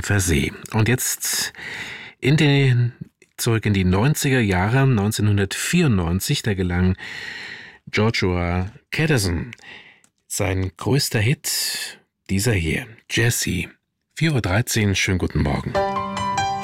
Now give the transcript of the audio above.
Genfer See. Und jetzt zurück in die 90er Jahre, 1994, da gelang Joshua Kadazan sein größter Hit, dieser hier, Jessie. 4:13 Uhr, schönen guten Morgen.